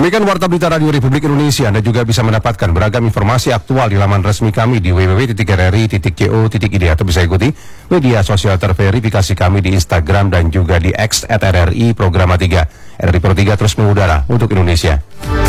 Demikian Warta Berita Radio Republik Indonesia. Anda juga bisa mendapatkan beragam informasi aktual di laman resmi kami di www.rri.co.id atau bisa ikuti media sosial terverifikasi kami di Instagram dan juga di X @RRI Programa 3. RRI Pro 3 terus mengudara untuk Indonesia.